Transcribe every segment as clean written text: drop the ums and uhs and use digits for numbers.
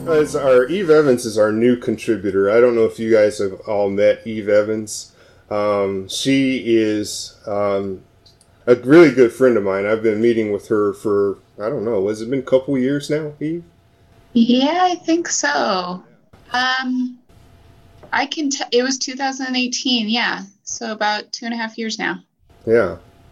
Eve Evans is our new contributor. I don't know if you guys have all met Eve Evans. She is a really good friend of mine. I've been meeting with her for, I don't know, has it been a couple years now, Eve? Yeah, I think so. It was 2018, yeah. So about 2.5 years now. Yeah.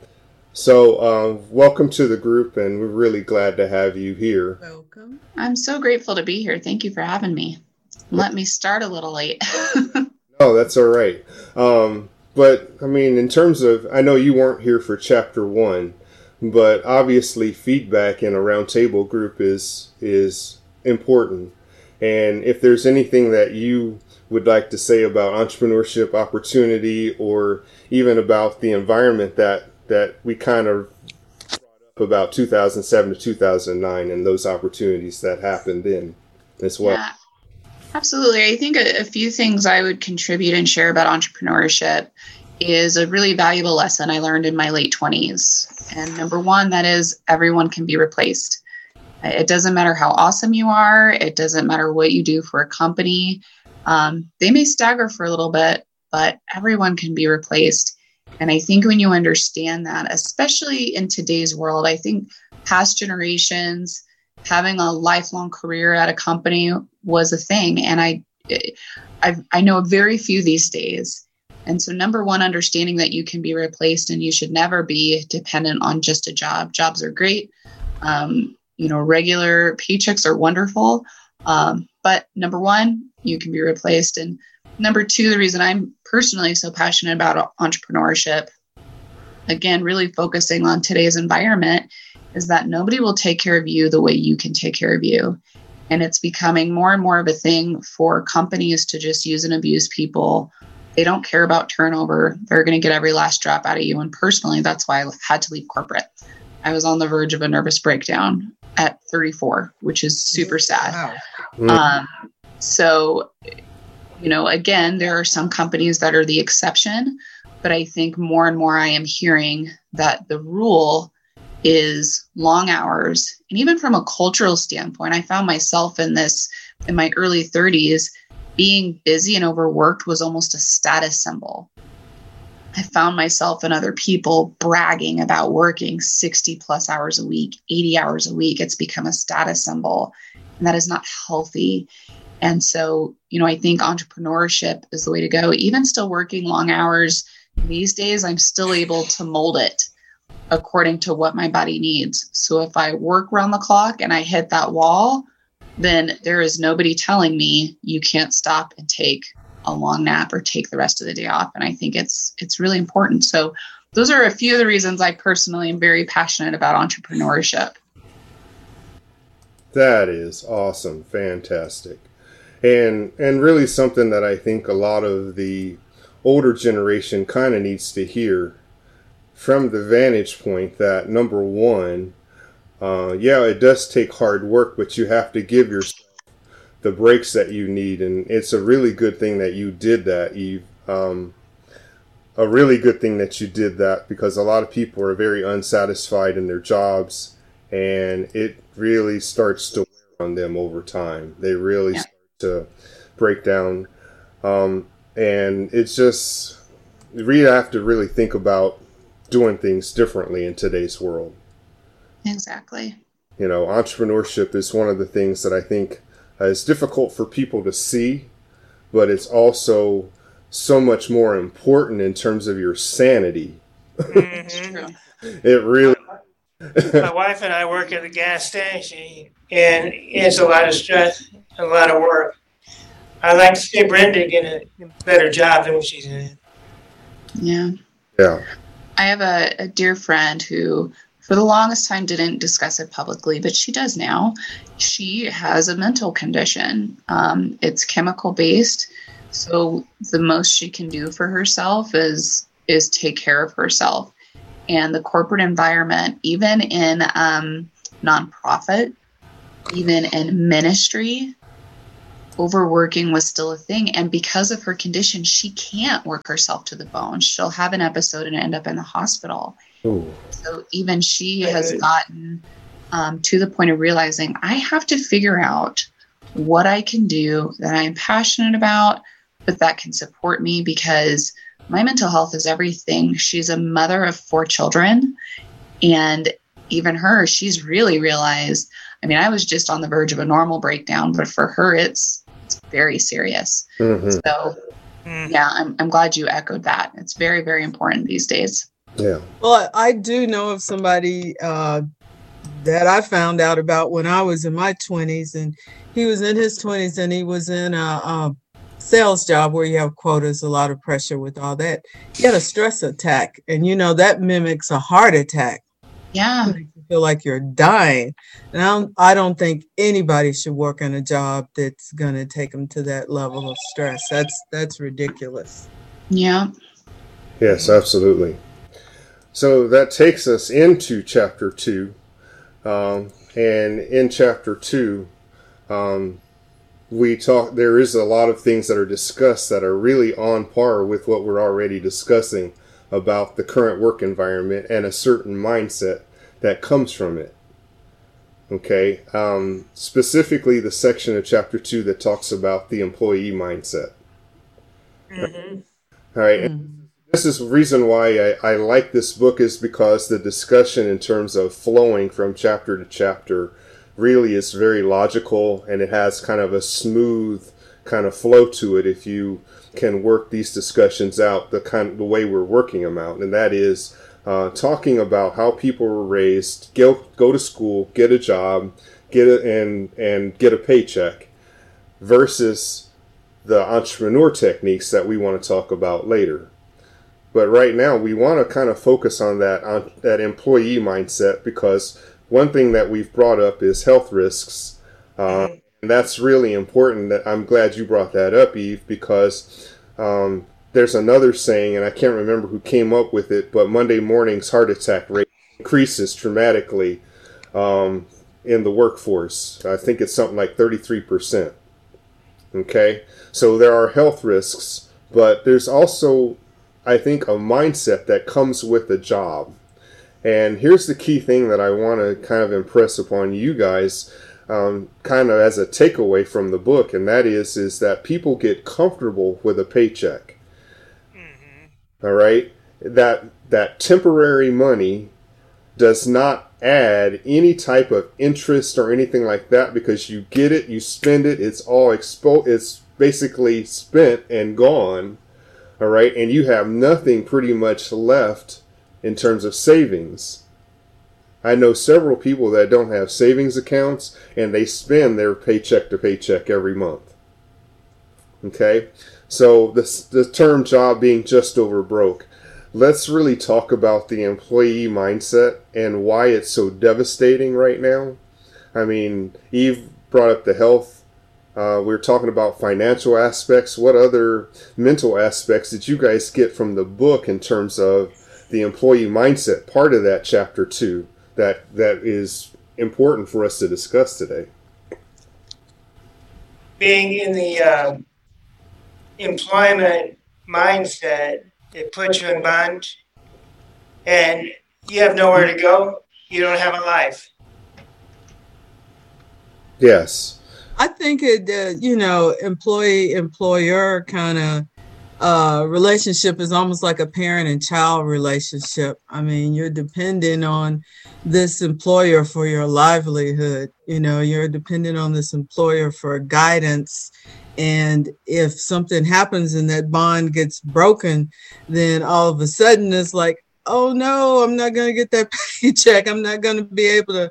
So, welcome to the group, and we're really glad to have you here. Welcome. I'm so grateful to be here. Thank you for having me. Let me start a little late. Oh, that's all right. But, I mean, in terms of, I know you weren't here for chapter 1, but obviously feedback in a roundtable group is important. And if there's anything that you would like to say about entrepreneurship opportunity, or even about the environment that we kind of brought up about 2007 to 2009 and those opportunities that happened then as well. Yeah, absolutely. I think a few things I would contribute and share about entrepreneurship is a really valuable lesson I learned in my late 20s. And number one, that is everyone can be replaced. It doesn't matter how awesome you are. It doesn't matter what you do for a company. They may stagger for a little bit, but everyone can be replaced. And I think when you understand that, especially in today's world, I think past generations having a lifelong career at a company was a thing. And I know very few these days. And so number one, understanding that you can be replaced and you should never be dependent on just a job. Jobs are great. Regular paychecks are wonderful. But number one, you can be replaced. And number two, the reason I'm personally so passionate about entrepreneurship, again, really focusing on today's environment, is that nobody will take care of you the way you can take care of you. And it's becoming more and more of a thing for companies to just use and abuse people. They don't care about turnover. They're going to get every last drop out of you. And personally, that's why I had to leave corporate. I was on the verge of a nervous breakdown at 34, which is super sad. Wow. So, again, there are some companies that are the exception, but I think more and more I am hearing that the rule is long hours. And even from a cultural standpoint, I found myself in my early 30s, being busy and overworked was almost a status symbol. I found myself and other people bragging about working 60 plus hours a week, 80 hours a week. It's become a status symbol, and that is not healthy. And so, I think entrepreneurship is the way to go. Even still working long hours these days, I'm still able to mold it according to what my body needs. So if I work around the clock and I hit that wall, then there is nobody telling me you can't stop and take a long nap or take the rest of the day off. And I think it's really important. So those are a few of the reasons I personally am very passionate about entrepreneurship. That is awesome. Fantastic. And really something that I think a lot of the older generation kind of needs to hear, from the vantage point that, number one, it does take hard work, but you have to give yourself the breaks that you need. And it's a really good thing that you did that, Eve. A really good thing that you did that, because a lot of people are very unsatisfied in their jobs, and it really starts to wear on them over time. They really start to break down. And it's just, we have to really think about doing things differently in today's world. Exactly. Entrepreneurship is one of the things that I think is difficult for people to see, but it's also so much more important in terms of your sanity. Mm-hmm. It really. My wife and I work at the gas station, and it's a lot of stress, a lot of work. I'd like to see Brenda get a better job than what she's in. Yeah. Yeah. I have a dear friend who, for the longest time, didn't discuss it publicly, but she does now. She has a mental condition. It's chemical based. So the most she can do for herself is take care of herself. And the corporate environment, even in nonprofit, even in ministry, overworking was still a thing. And because of her condition, she can't work herself to the bone. She'll have an episode and end up in the hospital. Ooh. So even she has gotten to the point of realizing, I have to figure out what I can do that I'm passionate about, but that can support me, because my mental health is everything. She's a mother of 4 children, and even her, she's really realized, I mean, I was just on the verge of a normal breakdown, but for her, it's very serious. Mm-hmm. So yeah, I'm glad you echoed that. It's very, very important these days. Yeah. Well, I do know of somebody that I found out about when I was in my 20s, and he was in his 20s, and he was in a sales job where you have quotas, a lot of pressure with all that. He had a stress attack, and that mimics a heart attack. Yeah. It makes you feel like you're dying. And I don't think anybody should work in a job that's going to take them to that level of stress. That's ridiculous. Yeah. Yes, absolutely. So that takes us into chapter 2. And in chapter 2, there is a lot of things that are discussed that are really on par with what we're already discussing about the current work environment and a certain mindset that comes from it. Okay. Specifically the section of chapter 2 that talks about the employee mindset. Mm-hmm. All right. And this is the reason why I like this book, is because the discussion in terms of flowing from chapter to chapter really is very logical, and it has kind of a smooth kind of flow to it if you can work these discussions out the way we're working them out. And that is talking about how people were raised, go to school, get a job, and get a paycheck, versus the entrepreneur techniques that we want to talk about later. But right now, we want to kind of focus on that employee mindset, because one thing that we've brought up is health risks. And that's really important. I'm glad you brought that up, Eve, because there's another saying, and I can't remember who came up with it, but Monday morning's heart attack rate increases dramatically in the workforce. I think it's something like 33%. Okay? So there are health risks, but there's also, I think, a mindset that comes with a job. And here's the key thing that I want to kind of impress upon you guys, kind of as a takeaway from the book, and that is that people get comfortable with a paycheck. Mm-hmm. All right? That temporary money does not add any type of interest or anything like that, because you get it, you spend it, it's all it's basically spent and gone. All right? And you have nothing pretty much left in terms of savings. I know several people that don't have savings accounts, and they spend their paycheck to paycheck every month. Okay? So the term job being just over broke. Let's really talk about the employee mindset and why it's so devastating right now. I mean, Eve brought up the health. We were talking about financial aspects. What other mental aspects did you guys get from the book in terms of the employee mindset, part of that chapter 2, that is important for us to discuss today? Being in the employment mindset, it puts you in bondage, and you have nowhere to go. You don't have a life. Yes. I think employee-employer kind of relationship is almost like a parent and child relationship. I mean, you're dependent on this employer for your livelihood. You're dependent on this employer for guidance. And if something happens and that bond gets broken, then all of a sudden it's like, oh no, I'm not going to get that paycheck. I'm not going to be able to,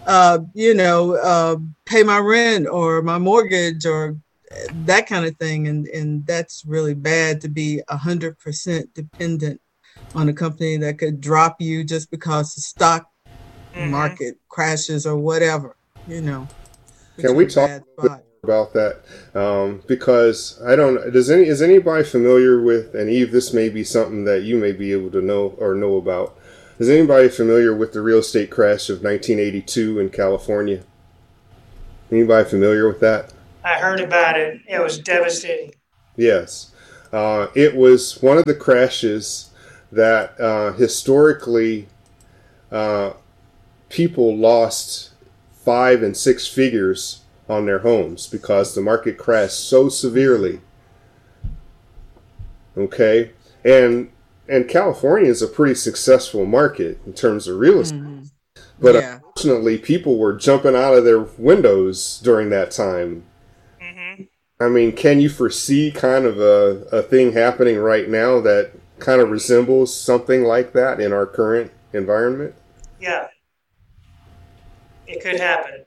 pay my rent or my mortgage or that kind of thing. And that's really bad, to be 100% dependent on a company that could drop you just because the stock market crashes or whatever, Can we talk a bit more about that? Because is anybody familiar with, and Eve, this may be something that you may be able to know about. Is anybody familiar with the real estate crash of 1982 in California? Anybody familiar with that? I heard about it. It was devastating. Yes. It was one of the crashes that historically people lost 5 and 6 figures on their homes because the market crashed so severely. Okay, and California is a pretty successful market in terms of real estate. Mm-hmm. But unfortunately, people were jumping out of their windows during that time. Mm-hmm. I mean, can you foresee kind of a thing happening right now that kind of resembles something like that in our current environment? Yeah. It could happen.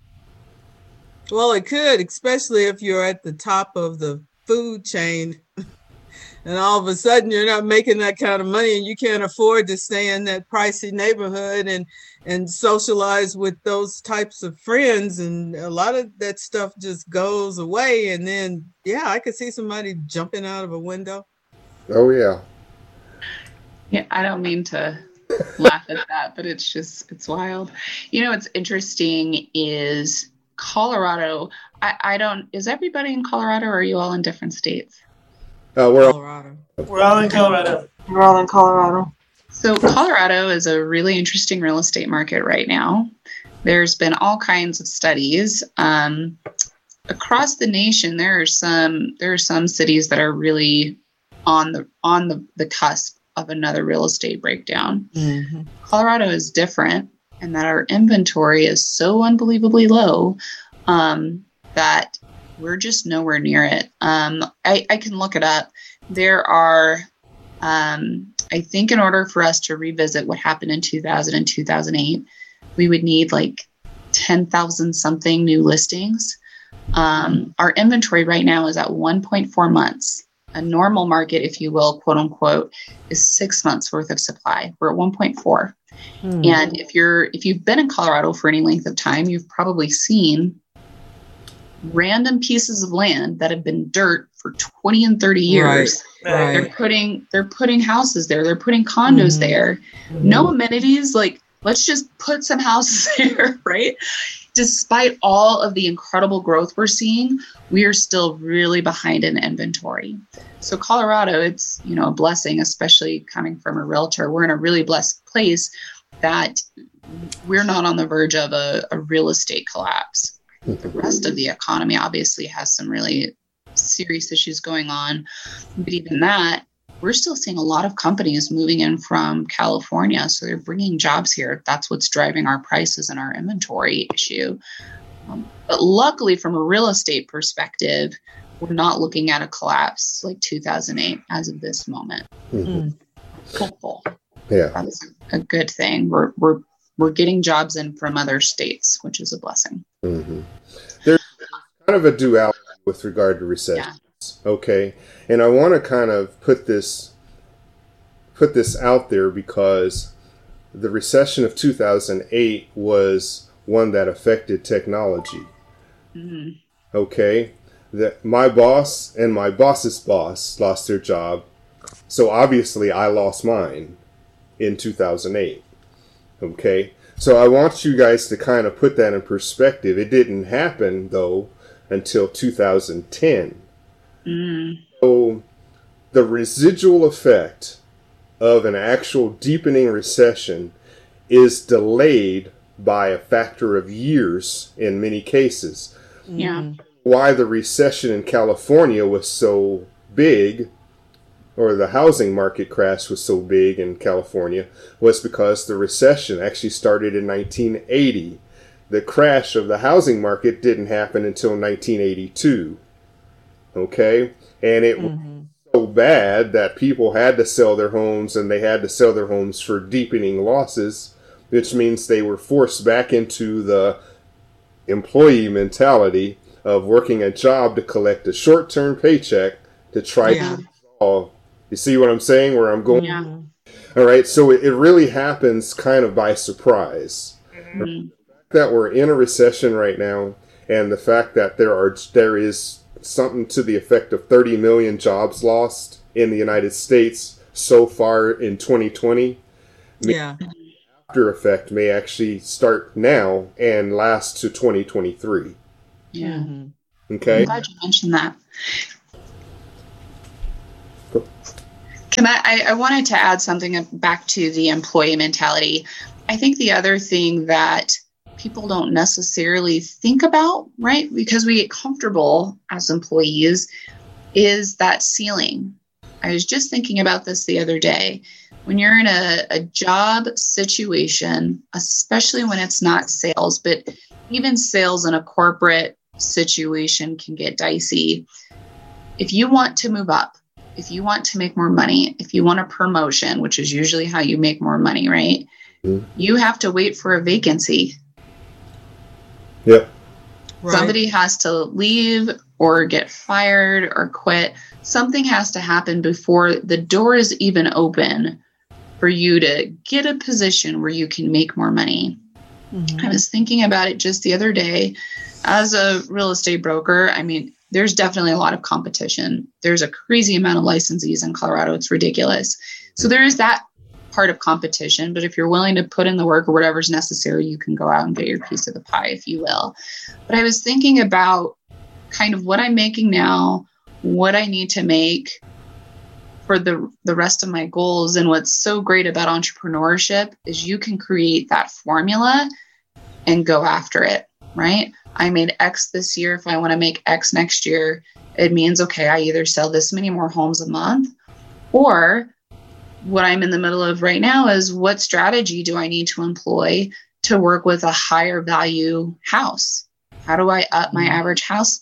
Well, it could, especially if you're at the top of the food chain and all of a sudden you're not making that kind of money and you can't afford to stay in that pricey neighborhood and socialize with those types of friends. And a lot of that stuff just goes away. And then, yeah, I could see somebody jumping out of a window. Oh, yeah. Yeah, I don't mean to laugh at that, but it's wild. You know, what's interesting is Colorado. Is everybody in Colorado or are you all in different states? We're Colorado. We're all in Colorado. We're all in Colorado. So Colorado is a really interesting real estate market right now. There's been all kinds of studies across the nation. There are some cities that are really on the cusp of another real estate breakdown. Mm-hmm. Colorado is different in that our inventory is so unbelievably low that we're just nowhere near it. I can look it up. There are, I think in order for us to revisit what happened in 2000 and 2008, we would need like 10,000 something new listings. Our inventory right now is at 1.4 months. A normal market, if you will, quote unquote, is 6 months worth of supply. We're at 1.4. And if you've been in Colorado for any length of time, you've probably seen random pieces of land that have been dirt for 20 and 30 years. Right. They're putting houses there. They're putting condos there. No amenities. Like, let's just put some houses there, right? Despite all of the incredible growth we're seeing, we are still really behind in inventory. So Colorado, it's, a blessing, especially coming from a realtor. We're in a really blessed place that we're not on the verge of a real estate collapse. The rest of the economy obviously has some really serious issues going on. But even that, we're still seeing a lot of companies moving in from California. So they're bringing jobs here. That's what's driving our prices and our inventory issue. But luckily, from a real estate perspective, we're not looking at a collapse like 2008 as of this moment. Hopeful. Yeah. That's a good thing. We're getting jobs in from other states, which is a blessing. There's kind of a duality with regard to recessions. Yeah. Okay. And I want to kind of put this out there because the recession of 2008 was one that affected technology. Okay. That my boss and my boss's boss lost their job. So obviously I lost mine in 2008. Okay. So I want you guys to kind of put that in perspective. It didn't happen, though, until 2010. So the residual effect of an actual deepening recession is delayed by a factor of years in many cases. Yeah. Why the recession in California was so big, or the housing market crash was so big in California, was because the recession actually started in 1980. The crash of the housing market didn't happen until 1982. Okay? And it was so bad that people had to sell their homes, and they had to sell their homes for deepening losses, which means they were forced back into the employee mentality of working a job to collect a short-term paycheck to try to resolve. You see what I'm saying, where I'm going? Yeah. All right, so it really happens kind of by surprise. That we're in a recession right now, and the fact that there is something to the effect of 30 million jobs lost in the United States so far in 2020. Yeah. After effect may actually start now and last to 2023. Yeah. Okay. I'm glad you mentioned that. I wanted to add something back to the employee mentality. I think the other thing that people don't necessarily think about, right? Because we get comfortable as employees, is that ceiling. I was just thinking about this the other day. When you're in a job situation, especially when it's not sales, but even sales in a corporate situation can get dicey. If you want to move up, if you want to make more money, if you want a promotion, which is usually how you make more money, right? Mm-hmm. You have to wait for a vacancy. Yep. Right. Somebody has to leave or get fired or quit. Something has to happen before the door is even open for you to get a position where you can make more money. Mm-hmm. I was thinking about it just the other day. As a real estate broker, I mean, there's definitely a lot of competition. There's a crazy amount of licensees in Colorado. It's ridiculous. So there is that part of competition. But if you're willing to put in the work or whatever's necessary, you can go out and get your piece of the pie, if you will. But I was thinking about kind of what I'm making now, what I need to make for the rest of my goals. And what's so great about entrepreneurship is you can create that formula and go after it, right? I made X this year. If I want to make X next year, it means, okay, I either sell this many more homes a month, or what I'm in the middle of right now is what strategy do I need to employ to work with a higher value house? How do I up my average house,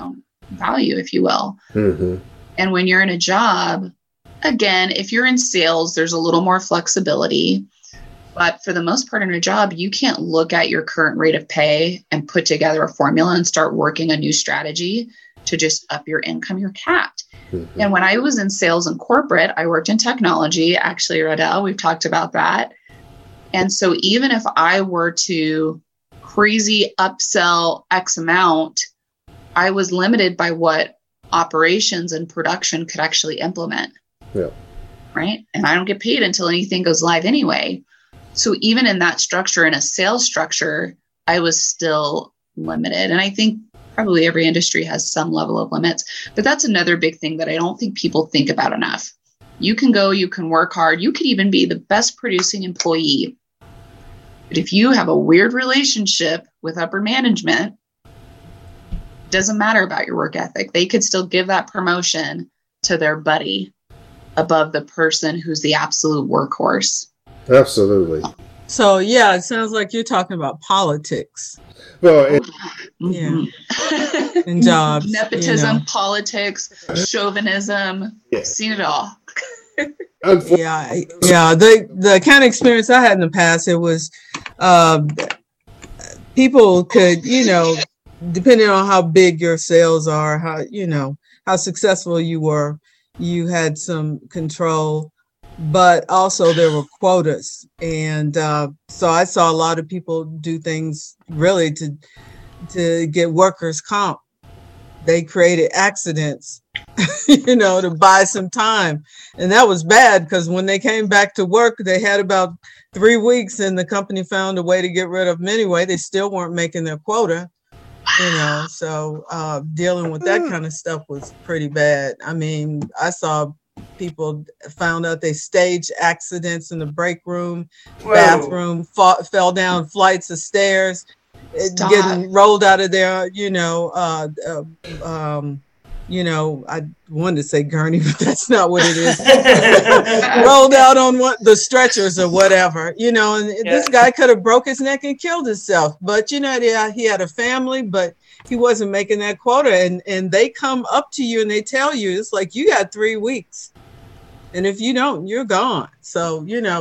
value, if you will? Mm-hmm. And when you're in a job, again, if you're in sales, there's a little more flexibility. But for the most part in a job, you can't look at your current rate of pay and put together a formula and start working a new strategy to just up your income. You're capped. Mm-hmm. And when I was in sales and corporate, I worked in technology. Actually, Rodell, we've talked about that. And so even if I were to crazy upsell X amount, I was limited by what operations and production could actually implement. Yeah. Right. And I don't get paid until anything goes live anyway. So even in that structure, in a sales structure, I was still limited. And I think probably every industry has some level of limits, but that's another big thing that I don't think people think about enough. You can go, you can work hard, you could even be the best producing employee. But if you have a weird relationship with upper management, it doesn't matter about your work ethic. They could still give that promotion to their buddy above the person who's the absolute workhorse. Absolutely. So, yeah, it sounds like you're talking about politics. Well, yeah. And jobs. Nepotism, politics, chauvinism. Yeah. I've seen it all. Yeah. The kind of experience I had in the past, it was people could, depending on how big your sales are, how successful you were, you had some control. But also there were quotas. And so I saw a lot of people do things really to get workers' comp. They created accidents, to buy some time. And that was bad because when they came back to work, they had about 3 weeks and the company found a way to get rid of them anyway. They still weren't making their quota, so dealing with that kind of stuff was pretty bad. I mean, I saw people found out they staged accidents in the break room, bathroom, fell down flights of stairs, getting rolled out of there, I wanted to say gurney, but that's not what it is. Rolled out on the stretchers or whatever, and this guy could have broke his neck and killed himself. But, he had a family, but he wasn't making that quota. And they come up to you and they tell you, it's like, you got 3 weeks. And if you don't, you're gone. So,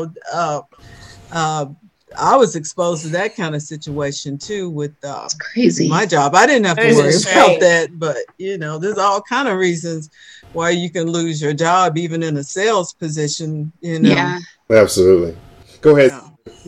I was exposed to that kind of situation too with it's crazy. My job. I didn't have to worry about that, but there's all kind of reasons why you can lose your job even in a sales position. Yeah, absolutely. Go ahead.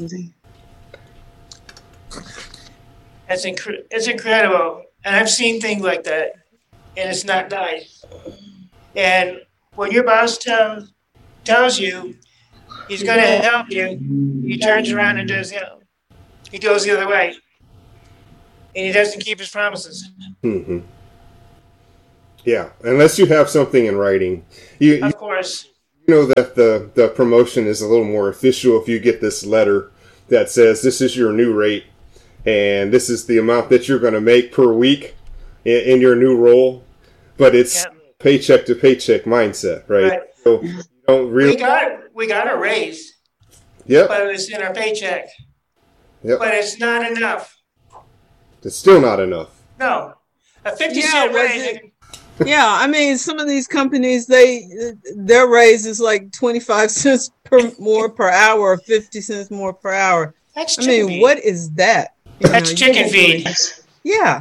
It's incredible, and I've seen things like that, and it's not nice. And when your boss tells you he's going to help you, he turns around and he goes the other way. And he doesn't keep his promises. Mm-hmm. Yeah, unless you have something in writing. Of course. You know that the promotion is a little more official if you get this letter that says this is your new rate. and this is the amount that you're going to make per week in your new role, but it's paycheck to paycheck mindset, right? So you don't really. We got a raise. Yep. But it was in our paycheck. Yep. But it's not enough. It's still not enough. No, a 50-cent raise. Yeah, I mean, some of these companies, their raise is like 25 cents more per hour, or 50 cents more per hour. That's chicken feed. What is that? That's chicken feed. Yeah.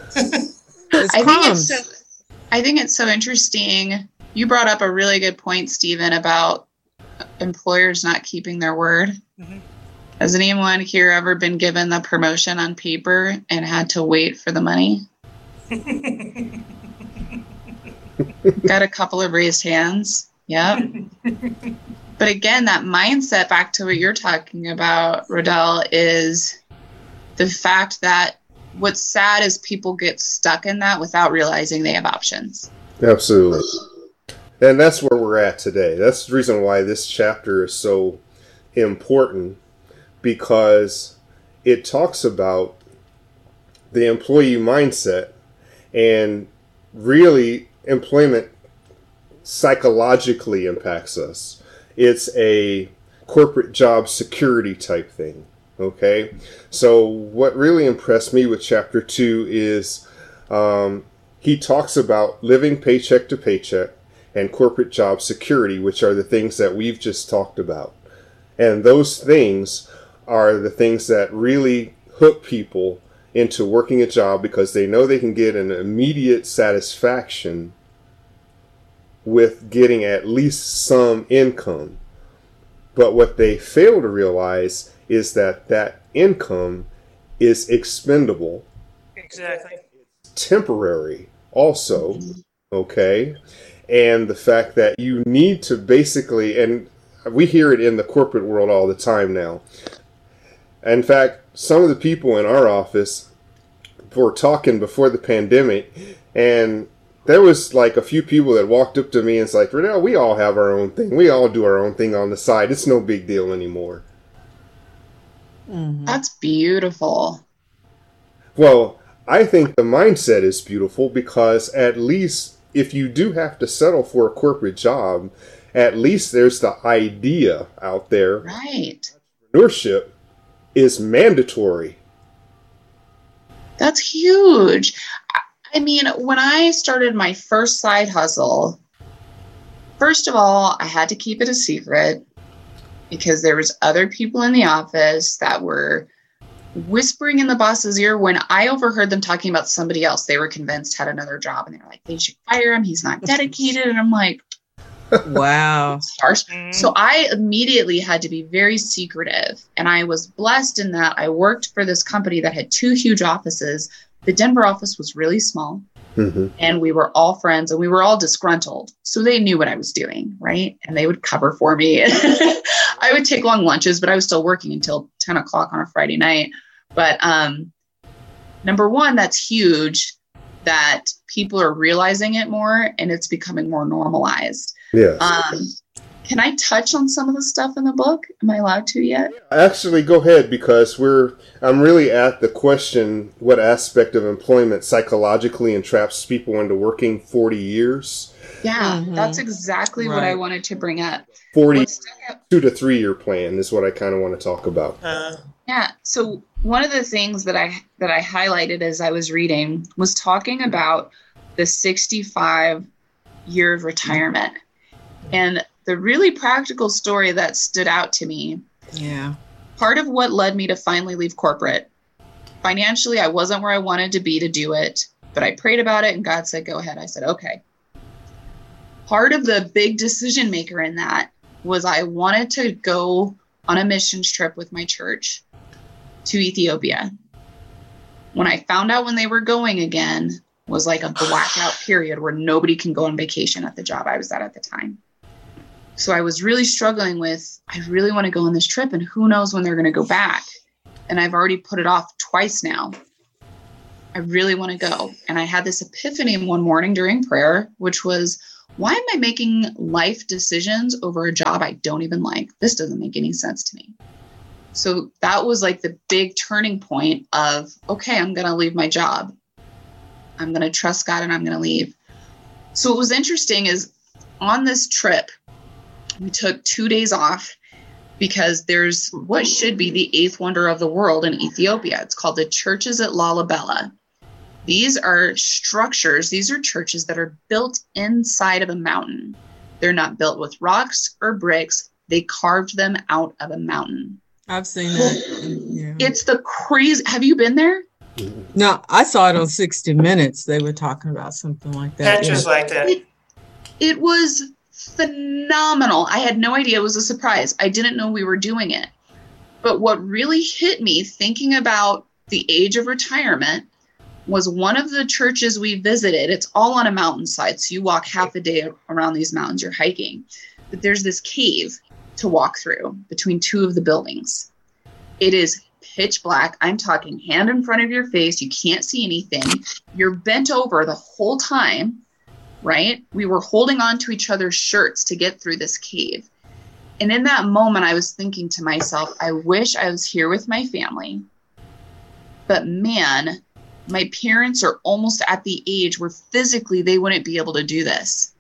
I think it's so interesting. You brought up a really good point, Stephen, about employers not keeping their word. Mm-hmm. Has anyone here ever been given the promotion on paper and had to wait for the money? Got a couple of raised hands. Yep. But again, that mindset, back to what you're talking about, Rodell, is the fact that what's sad is people get stuck in that without realizing they have options. Absolutely. And that's where we're at today. That's the reason why this chapter is so important, because it talks about the employee mindset, and really employment psychologically impacts us. It's a corporate job security type thing. Okay, so what really impressed me with chapter 2 is he talks about living paycheck to paycheck and corporate job security, which are the things that we've just talked about. And those things are the things that really hook people into working a job, because they know they can get an immediate satisfaction with getting at least some income. But what they fail to realize is that that income is expendable. Exactly. Temporary also, okay? And the fact that you need to basically, and we hear it in the corporate world all the time now. In fact, some of the people in our office were talking before the pandemic, and there was like a few people that walked up to me and was like, Rodell, we all have our own thing. We all do our own thing on the side. It's no big deal anymore. Mm-hmm. That's beautiful. Well, I think the mindset is beautiful, because at least if you do have to settle for a corporate job, at least there's the idea out there. Right. Entrepreneurship is mandatory. That's huge. I mean, when I started my first side hustle, first of all, I had to keep it a secret, because there was other people in the office that were whispering in the boss's ear when I overheard them talking about somebody else they were convinced had another job, and they were like, they should fire him, he's not dedicated. And I'm like, wow. Harsh. So I immediately had to be very secretive, and I was blessed in that I worked for this company that had 2 huge offices. The Denver office was really small, and we were all friends, and we were all disgruntled. So they knew what I was doing, right? And they would cover for me. I would take long lunches, but I was still working until 10 o'clock on a Friday night. But number one, that's huge that people are realizing it more, and it's becoming more normalized. Yes. Can I touch on some of the stuff in the book? Am I allowed to yet? Actually, go ahead, because I'm really at the question, what aspect of employment psychologically entraps people into working 40 years? Yeah, that's exactly what I wanted to bring up. 2 to 3 year plan is what I kind of want to talk about. Yeah. So one of the things that I highlighted as I was reading was talking about the 65 year of retirement. And the really practical story that stood out to me. Yeah. Part of what led me to finally leave corporate. Financially, I wasn't where I wanted to be to do it, but I prayed about it and God said, go ahead. I said, okay. Part of the big decision maker in that was I wanted to go on a missions trip with my church to Ethiopia. When I found out when they were going again, was like a blackout period where nobody can go on vacation at the job I was at the time. So I was really struggling with, I really want to go on this trip, and who knows when they're going to go back. And I've already put it off twice now. I really want to go. And I had this epiphany one morning during prayer, which was, why am I making life decisions over a job I don't even like? This doesn't make any sense to me. So that was like the big turning point of, okay, I'm going to leave my job. I'm going to trust God and I'm going to leave. So what was interesting is on this trip, we took 2 days off because there's what should be the eighth wonder of the world in Ethiopia. It's called the Churches at Lalibela. These are structures. These are churches that are built inside of a mountain. They're not built with rocks or bricks. They carved them out of a mountain. I've seen that. Yeah. It's the crazy. Have you been there? No, I saw it on 60 Minutes. They were talking about something like that. Just like that. It was phenomenal. I had no idea it was a surprise. I didn't know we were doing it. But what really hit me thinking about the age of retirement was one of the churches we visited. It's all on a mountainside. So you walk half a day around these mountains, you're hiking. But there's this cave to walk through between two of the buildings. It is pitch black. I'm talking hand in front of your face. You can't see anything. You're bent over the whole time, right? We were holding on to each other's shirts to get through this cave. And in that moment, I was thinking to myself, I wish I was here with my family. But man, my parents are almost at the age where physically they wouldn't be able to do this.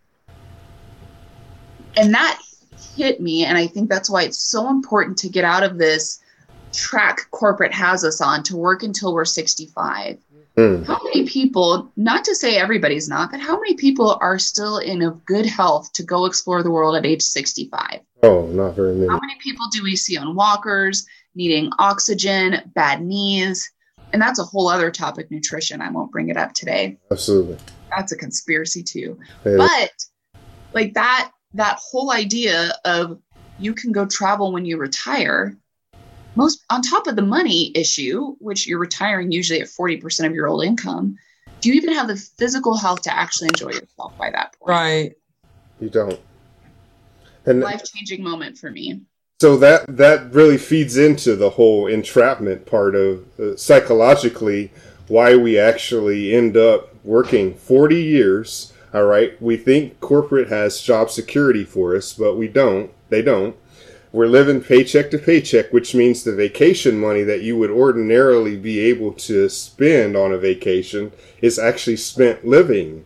And that hit me. And I think that's why it's so important to get out of this track corporate has us on to work until we're 65. How many people, not to say everybody's not, but how many people are still in a good health to go explore the world at age 65? Oh, not very many. How many people do we see on walkers, needing oxygen, bad knees? And that's a whole other topic, nutrition. I won't bring it up today. Absolutely. That's a conspiracy too. Yeah. But like that whole idea of you can go travel when you retire, most on top of the money issue, which you're retiring usually at 40% of your old income, do you even have the physical health to actually enjoy yourself by that point? Right. You don't. And life-changing moment for me. So that really feeds into the whole entrapment part of psychologically why we actually end up working 40 years. All right. We think corporate has job security for us, but we don't. They don't. We're living paycheck to paycheck, which means the vacation money that you would ordinarily be able to spend on a vacation is actually spent living.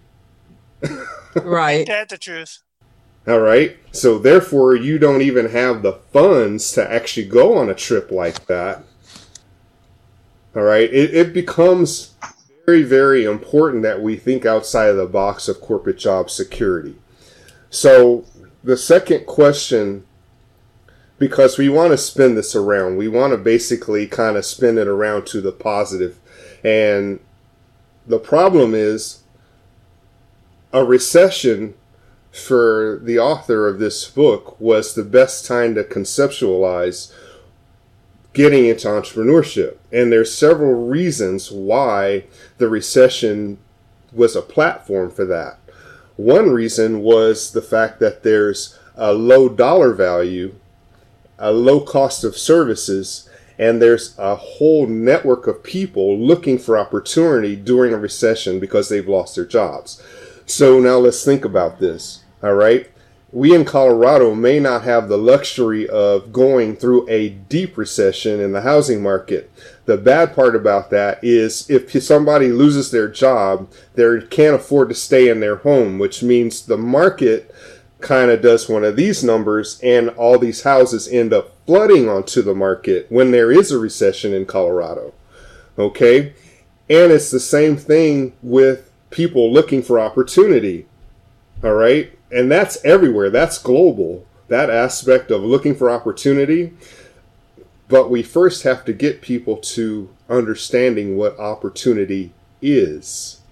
Right. That's the truth. All right. So therefore, you don't even have the funds to actually go on a trip like that. All right. It becomes very, very important that we think outside of the box of corporate job security. So the second question, because we want to spin this around, we want to basically kind of spin it around to the positive. And the problem is a recession for the author of this book was the best time to conceptualize getting into entrepreneurship. And there's several reasons why the recession was a platform for that. One reason was the fact that there's a low dollar value, a low cost of services, and there's a whole network of people looking for opportunity during a recession because they've lost their jobs. So now let's think about this. All right. We in Colorado may not have the luxury of going through a deep recession in the housing market. The bad part about that is if somebody loses their job, they can't afford to stay in their home, which means the market kind of does one of these numbers and all these houses end up flooding onto the market when there is a recession in Colorado. Okay. And it's the same thing with people looking for opportunity. All right. And that's everywhere. That's global, that aspect of looking for opportunity. But we first have to get people to understanding what opportunity is.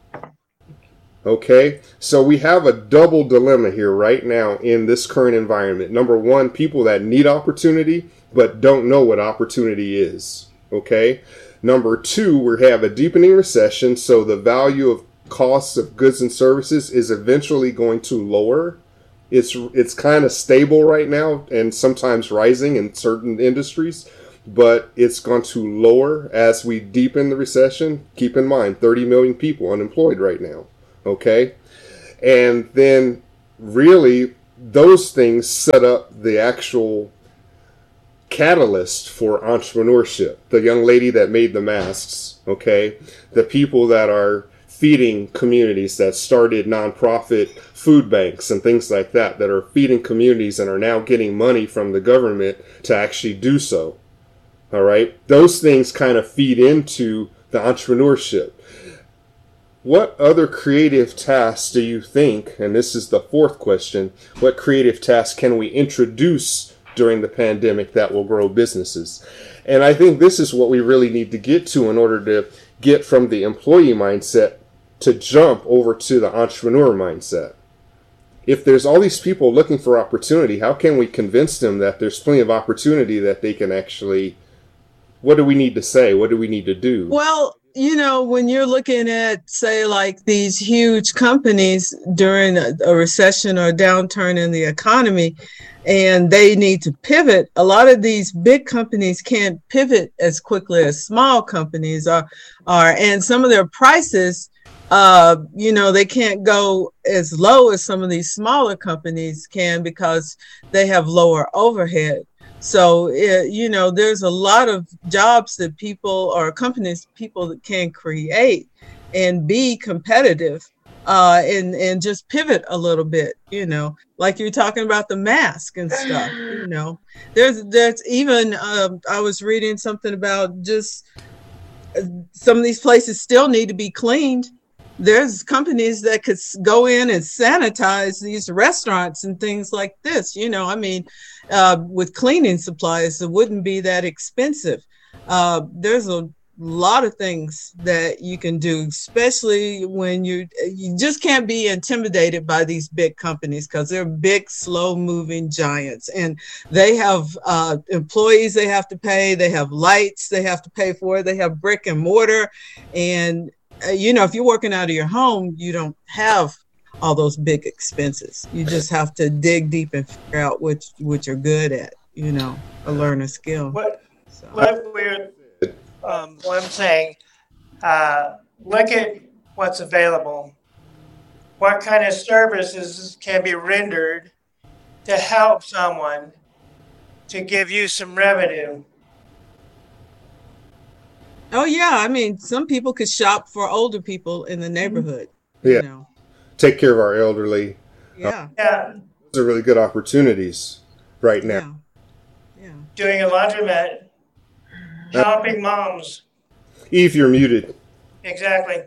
Okay? So we have a double dilemma here right now in this current environment. Number one, people that need opportunity but don't know what opportunity is. Okay? Number two, we have a deepening recession, so the value of costs of goods and services is eventually going to lower. It's kind of stable right now and sometimes rising in certain industries, but it's going to lower as we deepen the recession. Keep in mind, 30 million people unemployed right now. Okay? And then really those things set up the actual catalyst for entrepreneurship. The young lady that made the masks, okay? The people that are feeding communities, that started nonprofit food banks and things like that are feeding communities and are now getting money from the government to actually do so. All right? Those things kind of feed into the entrepreneurship. What other creative tasks do you think, and this is the fourth question, what creative tasks can we introduce during the pandemic that will grow businesses? And I think this is what we really need to get to in order to get from the employee mindset to jump over to the entrepreneur mindset. If there's all these people looking for opportunity, how can we convince them that there's plenty of opportunity that they can actually, what do we need to say? What do we need to do? Well, you know, when you're looking at, say, like these huge companies during a recession or a downturn in the economy, and they need to pivot, a lot of these big companies can't pivot as quickly as small companies are, and some of their prices, you know, they can't go as low as some of these smaller companies can because they have lower overhead. So, you know, there's a lot of jobs that people or companies, people that can create and be competitive and just pivot a little bit, you know, like you're talking about the mask and stuff, you know, there's even, I was reading something about just some of these places still need to be cleaned. There's companies that could go in and sanitize these restaurants and things like this. You know, I mean, with cleaning supplies, it wouldn't be that expensive. There's a lot of things that you can do, especially when you just can't be intimidated by these big companies because they're big, slow moving giants, and they have employees they have to pay. They have lights they have to pay for. They have brick and mortar, and you know, if you're working out of your home, you don't have all those big expenses. You just have to dig deep and figure out what you're good at, you know, or learn a skill. What I'm saying, look at what's available. What kind of services can be rendered to help someone to give you some revenue? Oh, yeah. I mean, some people could shop for older people in the neighborhood. Yeah. You know. Take care of our elderly. Yeah. Those are really good opportunities right now. Yeah. Doing a laundromat, helping moms. Eve, you're muted. Exactly.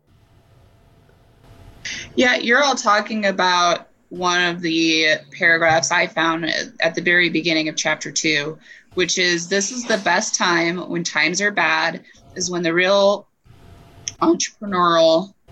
Yeah, you're all talking about one of the paragraphs I found at the very beginning of chapter 2, which is, this is the best time when times are bad, is when the real entrepreneurs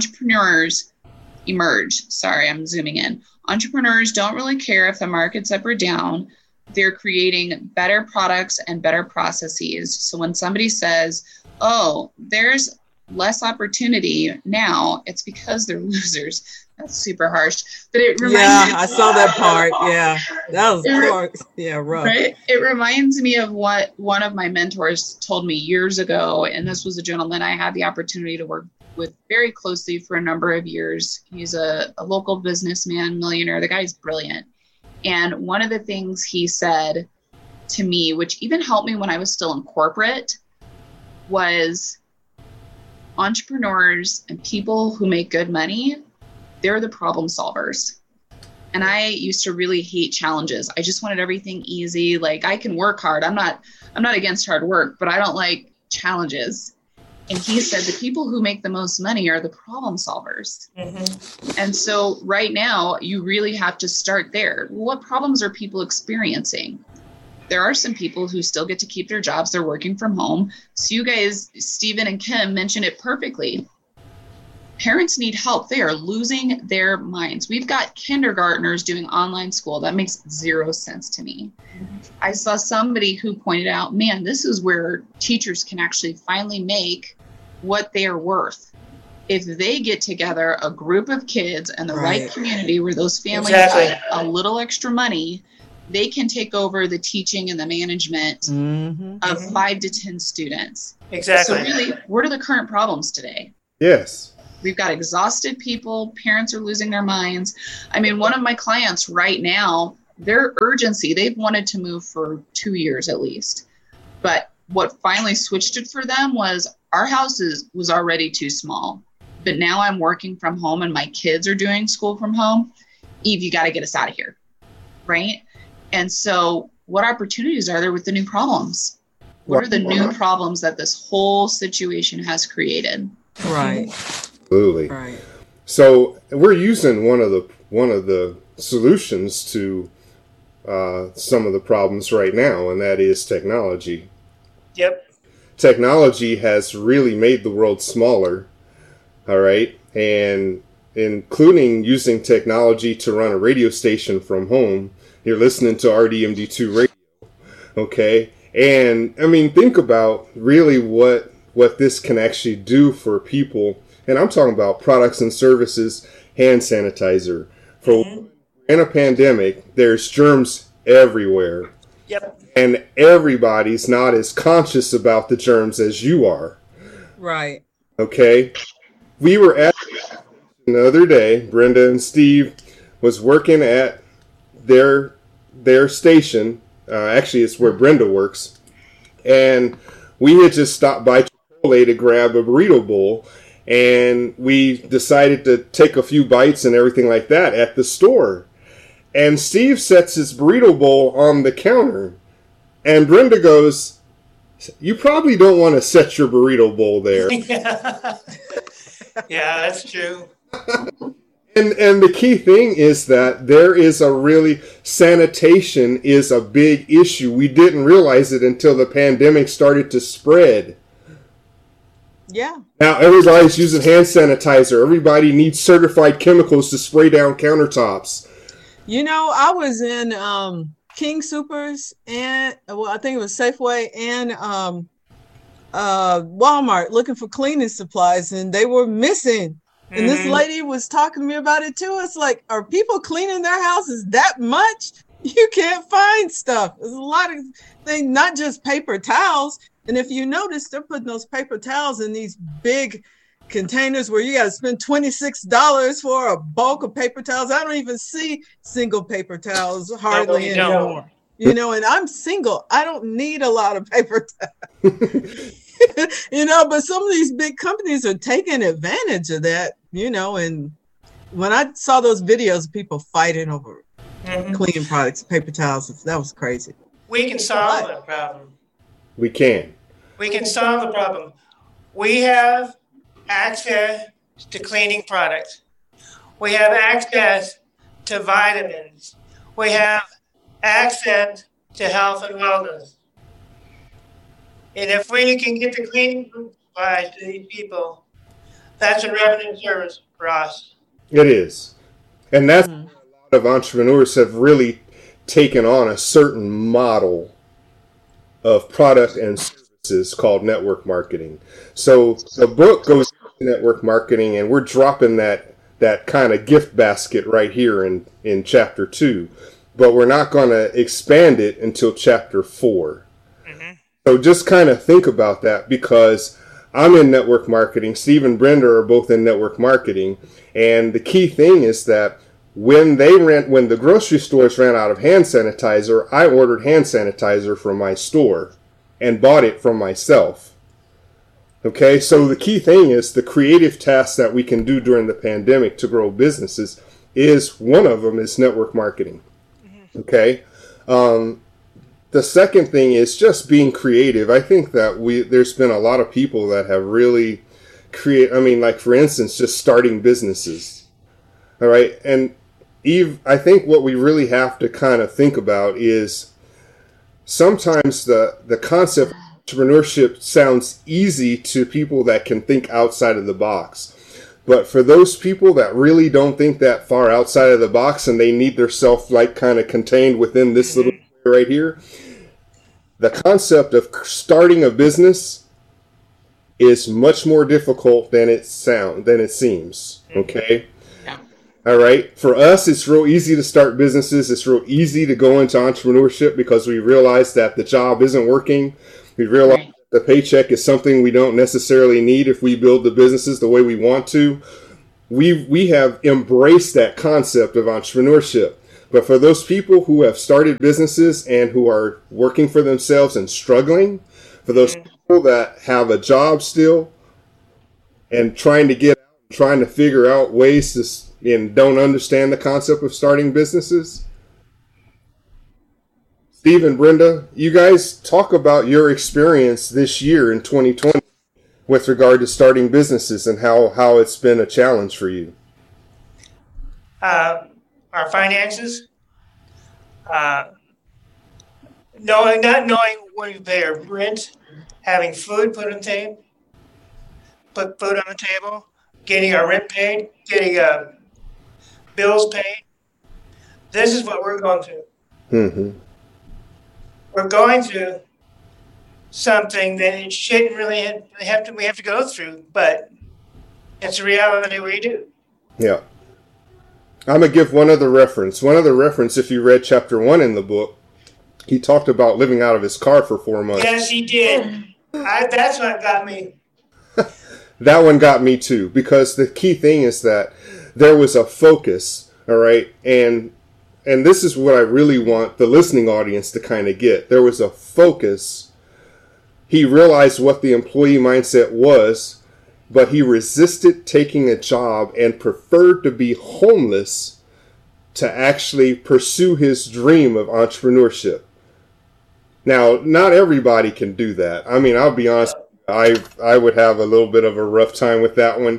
emerge. Sorry, I'm zooming in. Entrepreneurs don't really care if the market's up or down. They're creating better products and better processes. So when somebody says, oh, there's less opportunity now, it's because they're losers. That's super harsh. But it reminds me, I saw that part. Yeah. That was rough. Right? It reminds me of what one of my mentors told me years ago. And this was a gentleman I had the opportunity to work with very closely for a number of years. He's a local businessman, millionaire. The guy's brilliant. And one of the things he said to me, which even helped me when I was still in corporate, was entrepreneurs and people who make good money, they're the problem solvers. And I used to really hate challenges. I just wanted everything easy. Like, I can work hard. I'm not against hard work, but I don't like challenges. And he said the people who make the most money are the problem solvers. Mm-hmm. And so right now, you really have to start there. What problems are people experiencing? There are some people who still get to keep their jobs. They're working from home. So you guys, Stephen and Kim, mentioned it perfectly. Parents need help. They are losing their minds. We've got kindergartners doing online school. That makes zero sense to me. I saw somebody who pointed out, man, this is where teachers can actually finally make what they are worth. If they get together a group of kids and the right community where those families have a little extra money, they can take over the teaching and the management of 5 to 10 students. Exactly. So really, what are the current problems today? Yes. We've got exhausted people. Parents are losing their minds. I mean, one of my clients right now, their urgency, they've wanted to move for 2 years at least. But what finally switched it for them was our house was already too small. But now I'm working from home and my kids are doing school from home. Eve, you got to get us out of here. Right? And so what opportunities are there with the new problems? What are the new problems that this whole situation has created? Right. Absolutely. Right. So we're using one of the solutions to some of the problems right now, and that is technology. Yep. Technology has really made the world smaller. All right. And including using technology to run a radio station from home. You're listening to RDMD2 radio. Okay. And I mean, think about really what this can actually do for people. And I'm talking about products and services, hand sanitizer. In a pandemic, there's germs everywhere. Yep. And everybody's not as conscious about the germs as you are. Right. Okay. We were at the other day, Brenda and Steve was working at their station. Actually, it's where Brenda works. And we had just stopped by Chipotle to grab a burrito bowl. And we decided to take a few bites and everything like that at the store. And Steve sets his burrito bowl on the counter. And Brenda goes, "You probably don't want to set your burrito bowl there." Yeah, that's true. And the key thing is that there is sanitation is a big issue. We didn't realize it until the pandemic started to spread. Yeah. Now everybody's using hand sanitizer. Everybody needs certified chemicals to spray down countertops. You know, I was in King Soopers and I think it was Safeway and Walmart looking for cleaning supplies, and they were missing. And this lady was talking to me about it too. It's like, are people cleaning their houses that much? You can't find stuff. There's a lot of things, not just paper towels. And if you notice, they're putting those paper towels in these big containers where you got to spend $26 for a bulk of paper towels. I don't even see single paper towels hardly anymore. You know, and I'm single. I don't need a lot of paper towels. You know, but some of these big companies are taking advantage of that, you know, and when I saw those videos of people fighting over cleaning products, paper towels, that was crazy. We can solve that problem. We can. We can solve the problem. We have access to cleaning products. We have access to vitamins. We have access to health and wellness. And if we can get the cleaning supplies to these people, that's a revenue service for us. It is. And that's a lot of entrepreneurs have really taken on a certain model of product and services called network marketing. So the book goes into network marketing, and we're dropping that kind of gift basket right here in chapter 2. But we're not going to expand it until chapter 4. So just kind of think about that, because I'm in network marketing. Steve and Brenda are both in network marketing. And the key thing is that when the grocery stores ran out of hand sanitizer, I ordered hand sanitizer from my store and bought it from myself. Okay, so the key thing is the creative tasks that we can do during the pandemic to grow businesses is one of them is network marketing. Okay. The second thing is just being creative. I think that there's been a lot of people that have really like for instance, just starting businesses. All right. And Eve, I think what we really have to kind of think about is sometimes the concept of entrepreneurship sounds easy to people that can think outside of the box. But for those people that really don't think that far outside of the box and they need their self like kind of contained within this little right here, the concept of starting a business is much more difficult than it seems. Okay. Yeah. All right. For us, it's real easy to start businesses. It's real easy to go into entrepreneurship because we realize that the job isn't working. We realize the paycheck is something we don't necessarily need if we build the businesses the way we want to. We have embraced that concept of entrepreneurship. But for those people who have started businesses and who are working for themselves and struggling, for those people that have a job still and trying to figure out ways to, and don't understand the concept of starting businesses, Steve and Brenda, you guys talk about your experience this year in 2020 with regard to starting businesses and how it's been a challenge for you. Our finances, not knowing when we pay our rent, having food put food on the table, getting our rent paid, getting bills paid. This is what we're going through. Mm-hmm. We're going through something that it shouldn't really we have to go through, but it's a reality we do. Yeah. I'm going to give one other reference. One other reference, if you read chapter 1 in the book, he talked about living out of his car for 4 months. Yes, he did. That's what got me. That one got me too, because the key thing is that there was a focus, all right? And this is what I really want the listening audience to kind of get. There was a focus. He realized what the employee mindset was, but he resisted taking a job and preferred to be homeless to actually pursue his dream of entrepreneurship. Now, not everybody can do that. I mean, I'll be honest, I would have a little bit of a rough time with that one.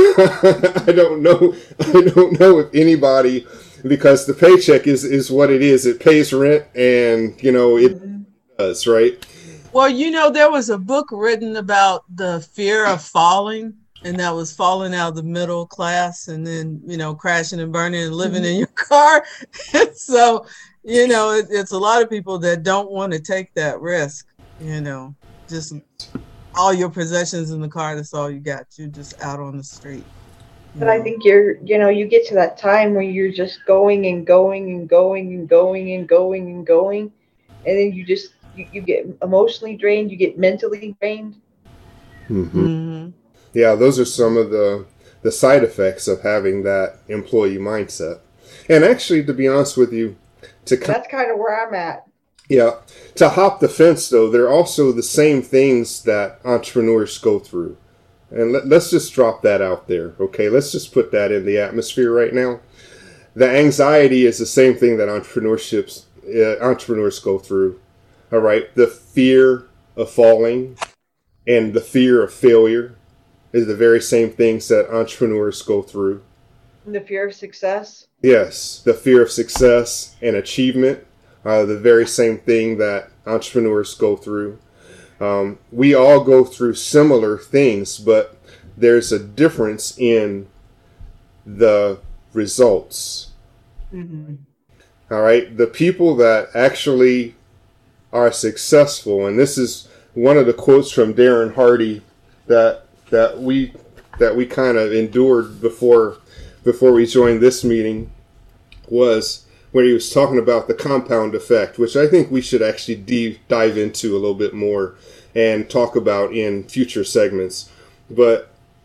I don't know if anybody, because the paycheck is what it is. It pays rent, and it does, right? Well, there was a book written about the fear of falling, and that was falling out of the middle class and then, crashing and burning and living in your car. So, it's a lot of people that don't want to take that risk, just all your possessions in the car. That's all you got. You're just out on the street. But I think you get to that time where you're just going and going and going and going and going and going. And then you just, you get emotionally drained. You get mentally drained. Mm-hmm. Mm-hmm. Yeah, those are some of the side effects of having that employee mindset. And actually, to be honest with you, that's kind of where I'm at. Yeah. To hop the fence, though, they're also the same things that entrepreneurs go through. And let's just drop that out there, okay? Let's just put that in the atmosphere right now. The anxiety is the same thing that entrepreneurs go through, all right? The fear of falling and the fear of failure is the very same things that entrepreneurs go through. And the fear of success? Yes, the fear of success and achievement are the very same thing that entrepreneurs go through. We all go through similar things, but there's a difference in the results. Mm-hmm. All right. The people that actually are successful, and this is one of the quotes from Darren Hardy that we kind of endured before we joined this meeting, was when he was talking about the compound effect, which I think we should actually dive into a little bit more and talk about in future segments. But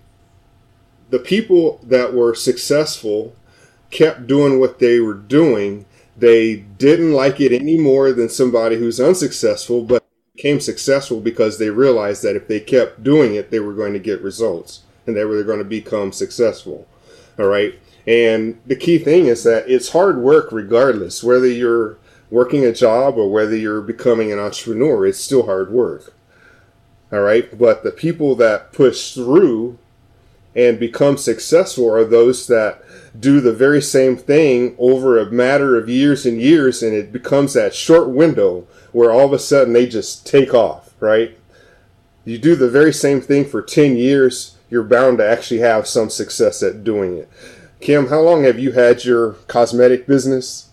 the people that were successful kept doing what they were doing. They didn't like it any more than somebody who's unsuccessful, but became successful because they realized that if they kept doing it, they were going to get results and they were going to become successful. All right. And the key thing is that it's hard work regardless, whether you're working a job or whether you're becoming an entrepreneur, it's still hard work. All right. But the people that push through and become successful are those that do the very same thing over a matter of years and years. And it becomes that short window where all of a sudden they just take off, right? You do the very same thing for 10 years, you're bound to actually have some success at doing it. Kim, how long have you had your cosmetic business?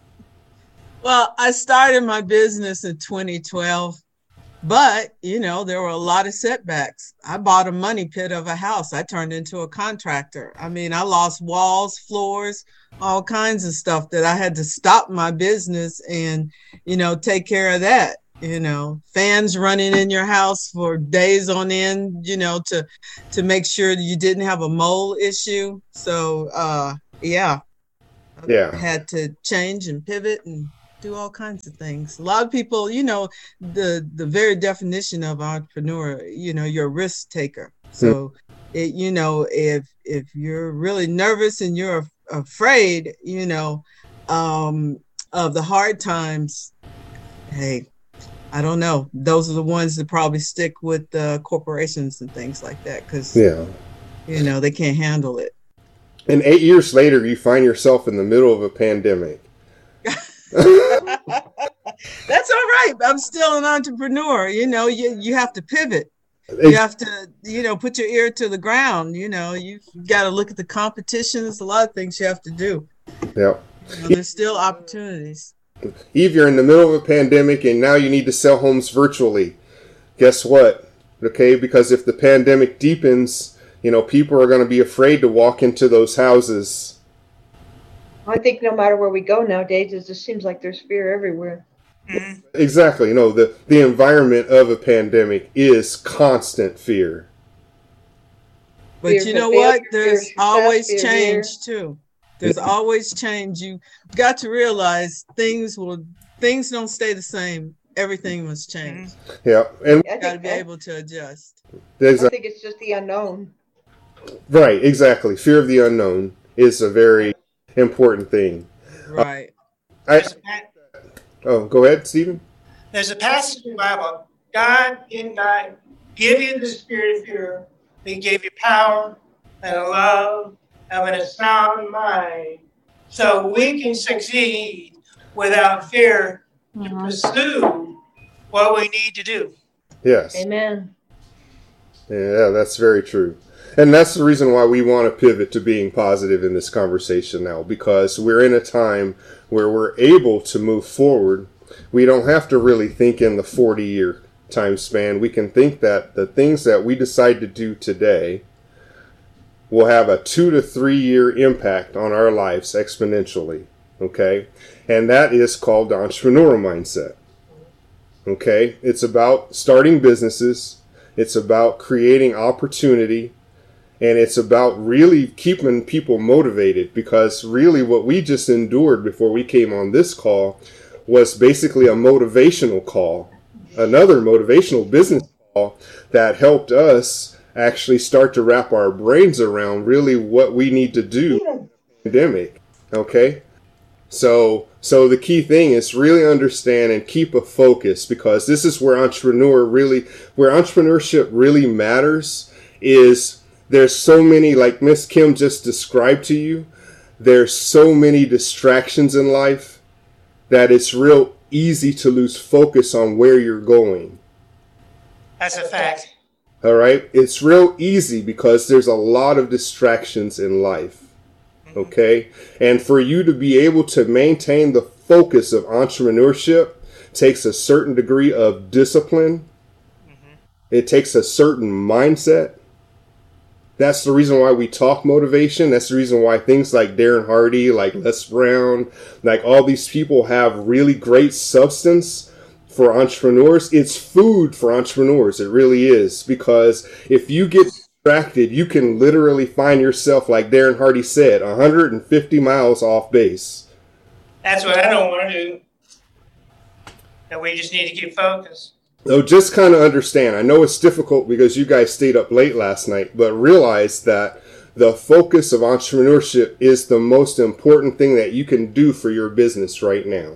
Well, I started my business in 2012, but, there were a lot of setbacks. I bought a money pit of a house. I turned into a contractor. I mean, I lost walls, floors, all kinds of stuff that I had to stop my business and, take care of that. Fans running in your house for days on end, to make sure that you didn't have a mold issue. So, yeah, Yeah. had to change and pivot and do all kinds of things. A lot of people, you know, the very definition of entrepreneur, you know, you're a risk taker. So, you know, if you're really nervous and you're afraid, you know, of the hard times, hey, I don't know. Those are the ones that probably stick with corporations and things like that because, you know, they can't handle it. And 8 years later, you find yourself in the middle of a pandemic. That's all right. I'm still an entrepreneur. You know, you have to pivot. You have to, you know, put your ear to the ground. You know, you got to look at the competition. There's a lot of things you have to do. Yeah. You know, there's still opportunities. Eve, you're in the middle of a pandemic and now you need to sell homes virtually. Guess what? Okay, because if the pandemic deepens, you know, people are going to be afraid to walk into those houses. I think no matter where we go nowadays, it just seems like there's fear everywhere. Mhm. Exactly. You know, the environment of a pandemic is constant fear. But Fear you for know failure, what? fear There's of success, always fear of change too. There's always change. You got to realize things don't stay the same. Everything must change. Yeah. And I You got to think, be able to adjust. there's I think it's just the unknown. right, exactly. Fear of the unknown is a very important thing. Right. Go ahead, Stephen. There's a passage in the Bible. God did not give you the spirit of fear. He gave you power and a love and a sound mind. So we can succeed without fear to pursue what we need to do. Yes. Amen. Yeah, that's very true. And that's the reason why we want to pivot to being positive in this conversation now, because we're in a time where we're able to move forward. We don't have to really think in the 40-year time span. We can think that the things that we decide to do today will have a 2 to 3 year impact on our lives exponentially. Okay? And that is called the entrepreneurial mindset. Okay? It's about starting businesses. It's about creating opportunity. And it's about really keeping people motivated, because really what we just endured before we came on this call was basically a motivational call, another motivational business call that helped us actually start to wrap our brains around really what we need to do in the pandemic. Okay? So the key thing is really understand and keep a focus, because this is where entrepreneurship really matters. Is there's so many, like Miss Kim just described to you, there's so many distractions in life that it's real easy to lose focus on where you're going. That's a fact. All right? It's real easy because there's a lot of distractions in life. Okay? And for you to be able to maintain the focus of entrepreneurship takes a certain degree of discipline. It takes a certain mindset. That's the reason why we talk motivation. That's the reason why things like Darren Hardy, like Les Brown, like all these people have really great substance for entrepreneurs. It's food for entrepreneurs. It really is. Because if you get distracted, you can literally find yourself, like Darren Hardy said, 150 miles off base. That's what I don't want to do. And we just need to keep focused. So just kind of understand, I know it's difficult because you guys stayed up late last night, but realize that the focus of entrepreneurship is the most important thing that you can do for your business right now.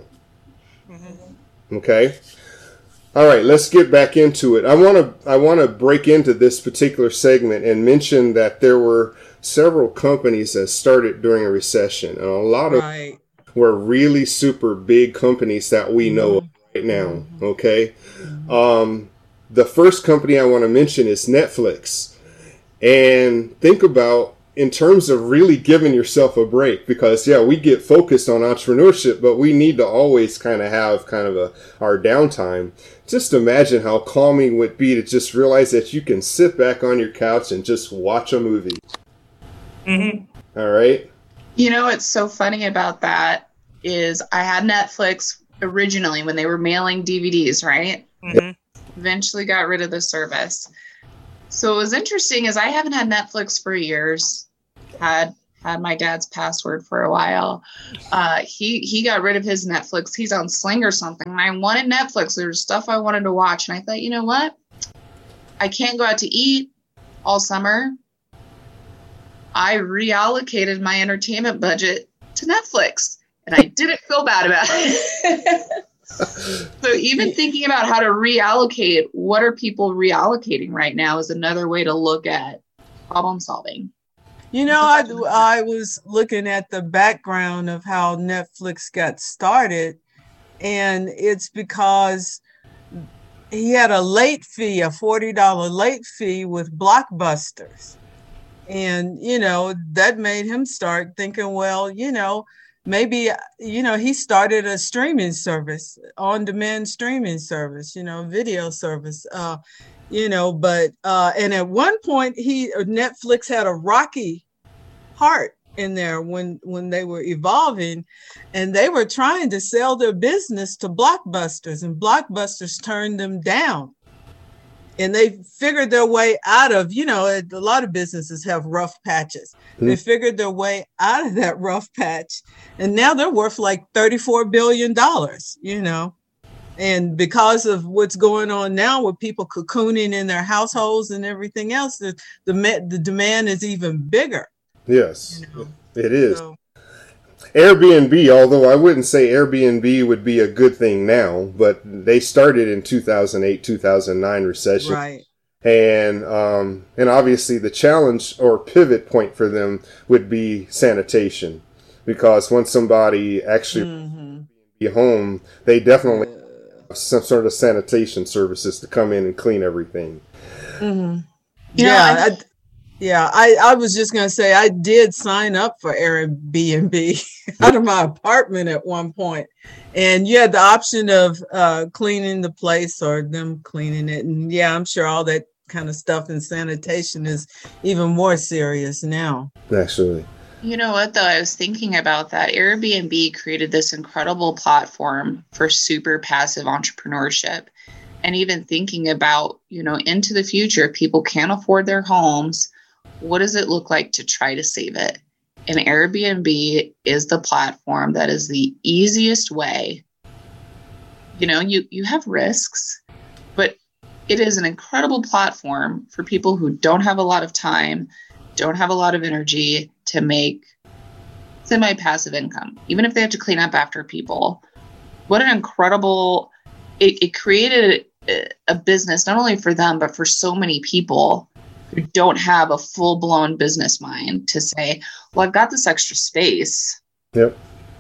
Okay? All right, let's get back into it. I want to break into this particular segment and mention that there were several companies that started during a recession, and a lot of were really super big companies that we know of right now. Okay? The first company I want to mention is Netflix. And think about, in terms of really giving yourself a break, because we get focused on entrepreneurship, but we need to always kind of have our downtime. Just imagine how calming it would be to just realize that you can sit back on your couch and just watch a movie. All right? You know what's so funny about that is I had Netflix originally when they were mailing DVDs, right? Eventually got rid of the service. So what was interesting is I haven't had Netflix for years. Had had my dad's password for a while. He got rid of his Netflix. He's on Sling or something. And I wanted Netflix. There was stuff I wanted to watch. And I thought, you know what? I can't go out to eat all summer. I reallocated my entertainment budget to Netflix. And I didn't feel bad about it. So even thinking about how to reallocate, what are people reallocating right now is another way to look at problem solving. You know, I was looking at the background of how Netflix got started, and it's because he had a late fee, a $40 late fee with Blockbusters. And, you know, that made him start thinking, well, you know, maybe, you know, he started a streaming service, on-demand streaming service, you know, video service, you know, but, and at one point Netflix had a rocky heart in there when they were evolving, and they were trying to sell their business to Blockbusters, and Blockbusters turned them down. And they figured their way out of, you know, a lot of businesses have rough patches. They figured their way out of that rough patch. And now they're worth like $34 billion, you know. And because of what's going on now with people cocooning in their households and everything else, the demand is even bigger. Yes, you know? It is. So, Airbnb, although I wouldn't say Airbnb would be a good thing now, but they started in 2008, 2009 recession. Right. And obviously the challenge or pivot point for them would be sanitation, because once somebody actually be home, they definitely have some sort of sanitation services to come in and clean everything. Mm-hmm. Yeah, I was just going to say, I did sign up for Airbnb out of my apartment at one point. And you had the option of cleaning the place or them cleaning it. And yeah, I'm sure all that kind of stuff and sanitation is even more serious now. Actually. You know what, though? I was thinking about that. Airbnb created this incredible platform for super passive entrepreneurship. And even thinking about, you know, into the future, people can't afford their homes. What does it look like to try to save it? And Airbnb is the platform that is the easiest way. You know, you have risks, but it is an incredible platform for people who don't have a lot of time, don't have a lot of energy to make semi-passive income, even if they have to clean up after people. What an incredible, it created a business, not only for them, but for so many people who don't have a full-blown business mind to say, well, I've got this extra space. Yep.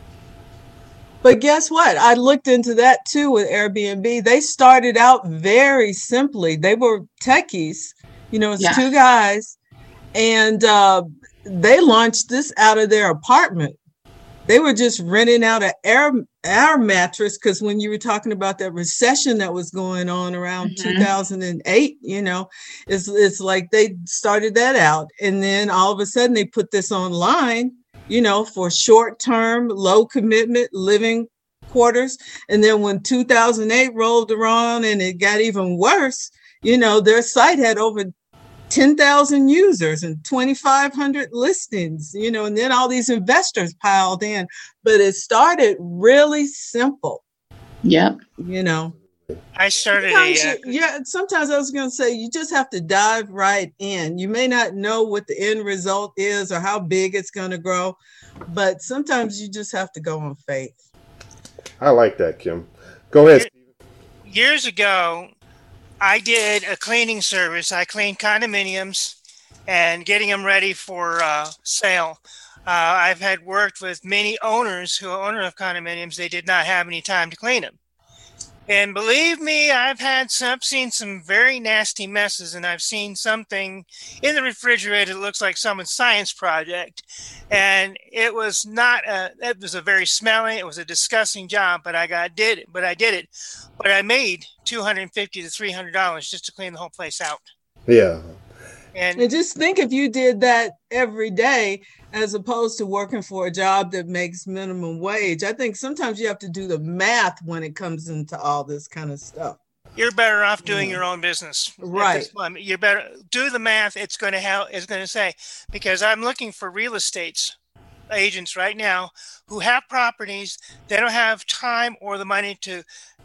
But guess what? I looked into that too with Airbnb. They started out very simply. They were techies, you know, it's two guys, and they launched this out of their apartment. They were just renting out an air mattress, because when you were talking about that recession that was going on around 2008, you know, it's like they started that out. And then all of a sudden they put this online, you know, for short-term, low commitment living quarters. And then when 2008 rolled around and it got even worse, you know, their site had over 10,000 users and 2,500 listings, you know, and then all these investors piled in. But it started really simple. Yeah. You know, I started sometimes I was going to say, you just have to dive right in. You may not know what the end result is or how big it's going to grow, but sometimes you just have to go on faith. I like that, Kim. Go ahead, Stephen. Years ago, I did a cleaning service. I cleaned condominiums and getting them ready for sale. I've had worked with many owners who are owners of condominiums. They did not have any time to clean them. And believe me, I've seen some very nasty messes, and I've seen something in the refrigerator that looks like someone's science project. And it was it was a very smelly, it was a disgusting job, but I did it. But I made $250 to $300 just to clean the whole place out. Yeah. And just think if you did that every day, as opposed to working for a job that makes minimum wage. I think sometimes you have to do the math when it comes into all this kind of stuff. You're better off doing your own business. Right. You're better do the math. It's going to help. It's going to say, because I'm looking for real estate agents right now who have properties. They don't have time or the money to